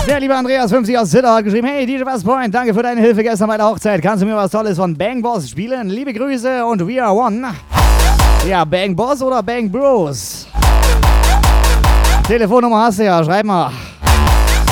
Der liebe Andreas 50 aus Zitter hat geschrieben, hey DJ Westpoint, danke für deine Hilfe gestern bei der Hochzeit. Kannst du mir was Tolles von Bang Boss spielen? Liebe Grüße und we are one. Ja, Bang Boss oder Bang Bros? Telefonnummer hast du ja, schreib mal.